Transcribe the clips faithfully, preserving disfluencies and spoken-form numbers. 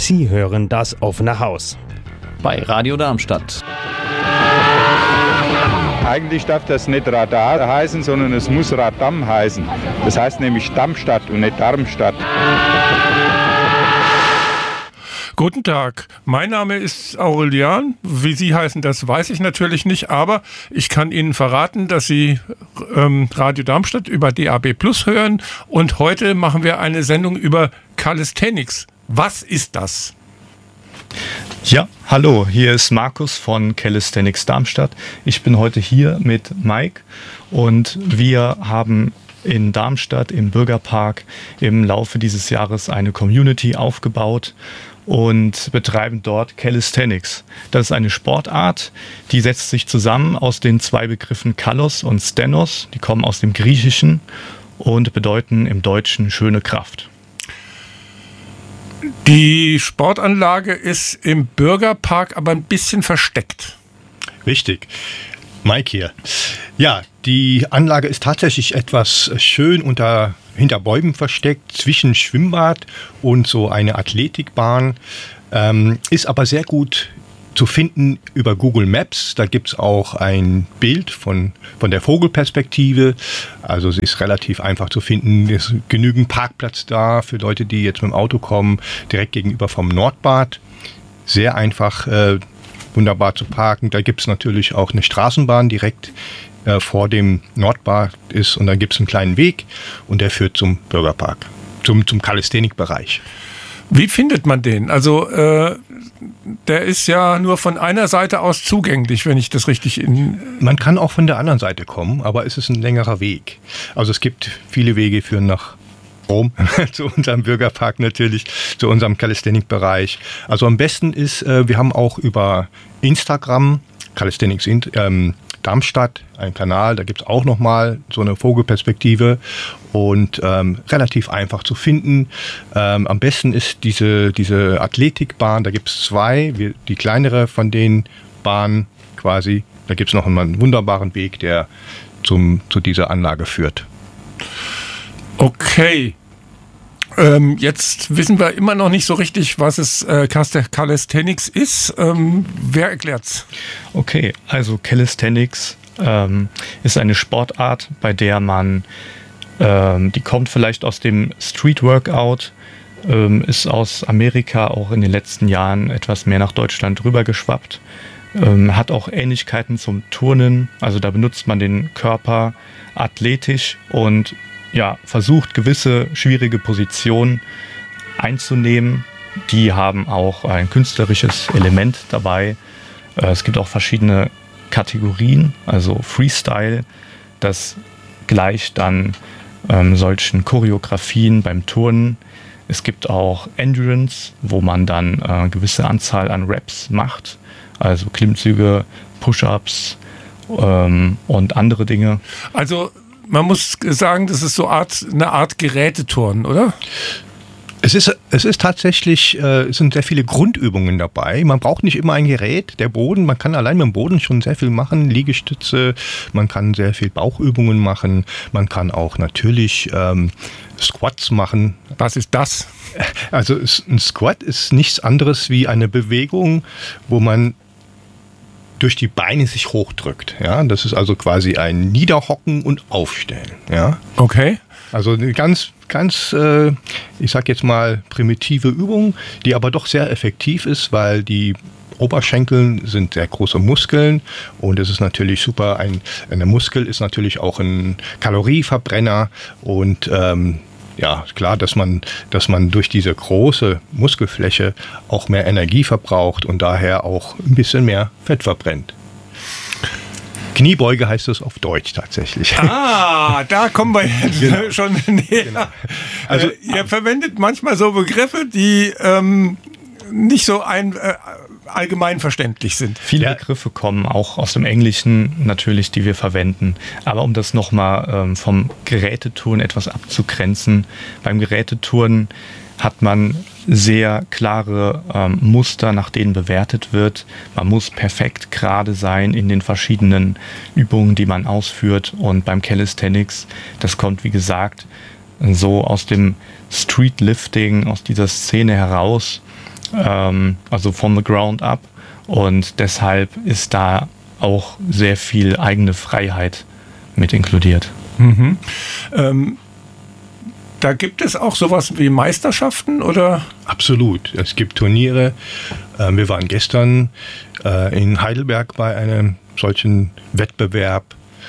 Sie hören das offene Haus. Bei Radio Darmstadt. Eigentlich darf das nicht Radar heißen, sondern es muss Radam heißen. Das heißt nämlich Darmstadt und nicht Darmstadt. Guten Tag, mein Name ist Aurelian. Wie Sie heißen, das weiß ich natürlich nicht, aber ich kann Ihnen verraten, dass Sie ähm, Radio Darmstadt über D A B Plus hören und heute machen wir eine Sendung über Calisthenics. Was ist das? Ja, hallo, hier ist Markus von Calisthenics Darmstadt. Ich bin heute hier mit Mike und wir haben in Darmstadt im Bürgerpark im Laufe dieses Jahres eine Community aufgebaut und betreiben dort Calisthenics. Das ist eine Sportart, die setzt sich zusammen aus den zwei Begriffen Kalos und Stenos. Die kommen aus dem Griechischen und bedeuten im Deutschen schöne Kraft. Die Sportanlage ist im Bürgerpark aber ein bisschen versteckt. Richtig. Mike hier. Ja, die Anlage ist tatsächlich etwas schön unter, hinter Bäumen versteckt, zwischen Schwimmbad und so eine Athletikbahn. Ähm, ist aber sehr gut zu finden über Google Maps. Da gibt es auch ein Bild von, von der Vogelperspektive. Also sie ist relativ einfach zu finden. Es ist genügend Parkplatz da für Leute, die jetzt mit dem Auto kommen, direkt gegenüber vom Nordbad. Sehr einfach, äh, wunderbar zu parken. Da gibt es natürlich auch eine Straßenbahn direkt äh, vor dem Nordbad ist und dann gibt es einen kleinen Weg und der führt zum Bürgerpark, zum, zum Calisthenic-Bereich. Wie findet man den? Also äh, der ist ja nur von einer Seite aus zugänglich, wenn ich das richtig in... Man kann auch von der anderen Seite kommen, aber es ist ein längerer Weg. Also es gibt viele Wege führen nach Rom, zu unserem Bürgerpark natürlich, zu unserem Calisthenic-Bereich. Also am besten ist, äh, wir haben auch über Instagram, Calisthenics in, ähm, Darmstadt, einen Kanal, da gibt es auch nochmal so eine Vogelperspektive und ähm, relativ einfach zu finden. Ähm, am besten ist diese, diese Athletikbahn, da gibt es zwei, wir, die kleinere von den Bahnen quasi, da gibt es noch einen, einen wunderbaren Weg, der zum, zu dieser Anlage führt. Okay. Ähm, jetzt wissen wir immer noch nicht so richtig, was es äh, Calisthenics ist. Ähm, wer erklärt's? Okay, also Calisthenics ähm, ist eine Sportart, bei der man, ähm, die kommt vielleicht aus dem Street Workout, ähm, ist aus Amerika auch in den letzten Jahren etwas mehr nach Deutschland rübergeschwappt, ähm, hat auch Ähnlichkeiten zum Turnen, also da benutzt man den Körper athletisch und ja, versucht, gewisse schwierige Positionen einzunehmen. Die haben auch ein künstlerisches Element dabei. Es gibt auch verschiedene Kategorien, also Freestyle, das gleicht dann ähm, solchen Choreografien beim Turnen. Es gibt auch Endurance, wo man dann äh, gewisse Anzahl an Reps macht, also Klimmzüge, Push-Ups ähm, und andere Dinge. Also man muss sagen, das ist so Art, eine Art Geräteturnen, oder? Es ist, es ist tatsächlich, äh, es sind sehr viele Grundübungen dabei. Man braucht nicht immer ein Gerät, der Boden, man kann allein mit dem Boden schon sehr viel machen, Liegestütze, man kann sehr viel Bauchübungen machen, man kann auch natürlich ähm, Squats machen. Was ist das? Also ein Squat ist nichts anderes wie eine Bewegung, wo man durch die Beine sich hochdrückt. Ja? Das ist also quasi ein Niederhocken und Aufstellen. Ja? Okay. Also eine ganz, ganz, äh, ich sag jetzt mal, primitive Übung, die aber doch sehr effektiv ist, weil die Oberschenkel sind sehr große Muskeln und es ist natürlich super, ein, ein Muskel ist natürlich auch ein Kalorieverbrenner und ähm, ja, klar, dass man, dass man durch diese große Muskelfläche auch mehr Energie verbraucht und daher auch ein bisschen mehr Fett verbrennt. Kniebeuge heißt es auf Deutsch tatsächlich. Ah, da kommen wir jetzt genau. schon näher. Genau. Also, äh, ihr verwendet manchmal so Begriffe, die ähm, nicht so ein, äh, allgemein verständlich sind. Viele ja. Begriffe kommen auch aus dem Englischen natürlich, die wir verwenden. Aber um das nochmal ähm, vom Geräteturnen etwas abzugrenzen, beim Geräteturnen hat man sehr klare ähm, Muster, nach denen bewertet wird. Man muss perfekt gerade sein in den verschiedenen Übungen, die man ausführt. Und beim Calisthenics, das kommt wie gesagt so aus dem Streetlifting, aus dieser Szene heraus. ähm, also from the ground up. Und deshalb ist da auch sehr viel eigene Freiheit mit inkludiert. Mhm. Ähm, da gibt es auch sowas wie Meisterschaften, oder? Absolut. Es gibt Turniere. Äh, wir waren gestern äh, in Heidelberg bei einem solchen Wettbewerb.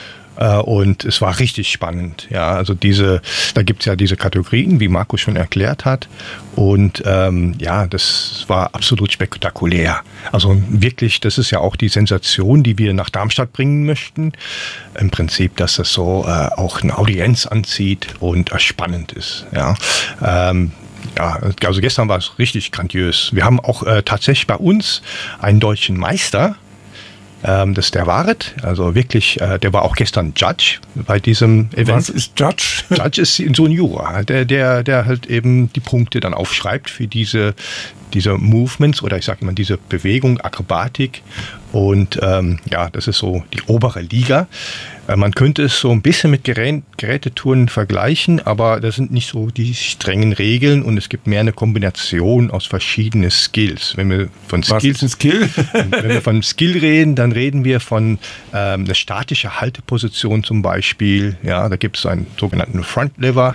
Und es war richtig spannend. Ja, also diese, da gibt es ja diese Kategorien, wie Marco schon erklärt hat. Und ähm, ja, das war absolut spektakulär. Also wirklich, das ist ja auch die Sensation, die wir nach Darmstadt bringen möchten. Im Prinzip, dass das so äh, auch eine Audienz anzieht und äh, spannend ist. Ja. Ähm, Ja, also gestern war es richtig grandios. Wir haben auch äh, tatsächlich bei uns einen deutschen Meister. Ähm, das ist der Waret, also wirklich, äh, der war auch gestern Judge bei diesem Event. Was ist Judge? Judge ist so ein Juror, der, der, der halt eben die Punkte dann aufschreibt für diese, diese Movements oder ich sag mal diese Bewegung, Akrobatik. Und ähm, ja, das ist so die obere Liga. Äh, man könnte es so ein bisschen mit Gerät, Gerätetouren vergleichen, aber das sind nicht so die strengen Regeln und es gibt mehr eine Kombination aus verschiedenen Skills. Wenn wir von Was Skills, ist ein Skill? wenn wir von Skill reden, dann reden wir von ähm, einer statischen Halteposition zum Beispiel. Ja, da gibt es einen sogenannten Front Lever.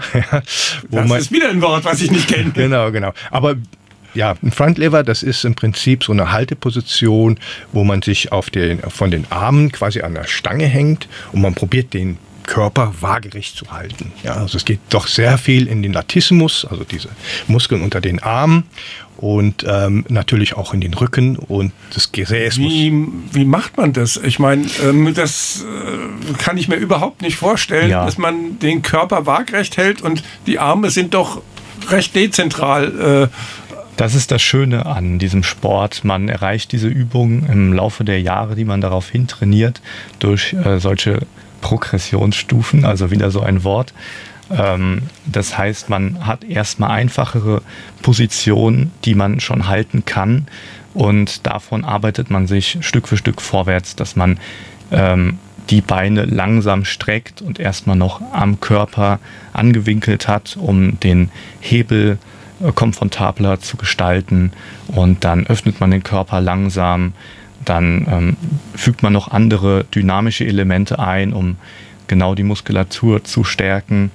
wo Das man, ist wieder ein Wort, was ich nicht kenne. Genau, genau. Aber ja, ein Front Lever, das ist im Prinzip so eine Halteposition, wo man sich auf den, von den Armen quasi an der Stange hängt und man probiert den Körper waagerecht zu halten. Ja, also es geht doch sehr viel in den Latissimus, also diese Muskeln unter den Armen und ähm, natürlich auch in den Rücken und das Gesäß. Wie, wie macht man das? Ich meine, ähm, das äh, kann ich mir überhaupt nicht vorstellen, Ja. dass man den Körper waagrecht hält und die Arme sind doch recht dezentral. Äh, Das ist das Schöne an diesem Sport. Man erreicht diese Übungen im Laufe der Jahre, die man daraufhin trainiert, durch äh, solche Progressionsstufen, also wieder so ein Wort. Ähm, das heißt, man hat erstmal einfachere Positionen, die man schon halten kann und davon arbeitet man sich Stück für Stück vorwärts, dass man ähm, die Beine langsam streckt und erstmal noch am Körper angewinkelt hat, um den Hebel komfortabler zu gestalten und dann öffnet man den Körper langsam, dann ähm, fügt man noch andere dynamische Elemente ein, um genau die Muskulatur zu stärken.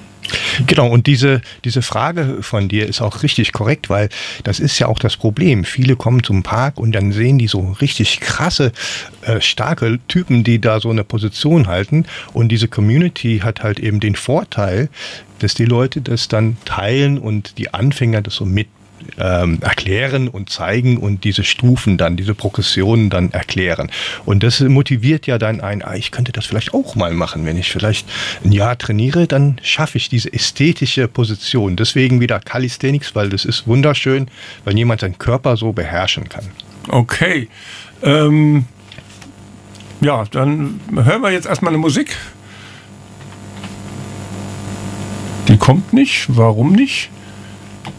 Genau, und diese, diese Frage von dir ist auch richtig korrekt, weil das ist ja auch das Problem. Viele kommen zum Park und dann sehen die so richtig krasse, äh, starke Typen, die da so eine Position halten. Und diese Community hat halt eben den Vorteil, dass die Leute das dann teilen und die Anfänger das so mit ähm, erklären und zeigen und diese Stufen dann, diese Progressionen dann erklären. Und das motiviert ja dann ein, ah, ich könnte das vielleicht auch mal machen. Wenn ich vielleicht ein Jahr trainiere, dann schaffe ich diese ästhetische Position. Deswegen wieder Calisthenics, weil das ist wunderschön, weil jemand seinen Körper so beherrschen kann. okay. Ähm, ja, dann hören wir jetzt erstmal eine Musik. Die kommt nicht. Warum nicht?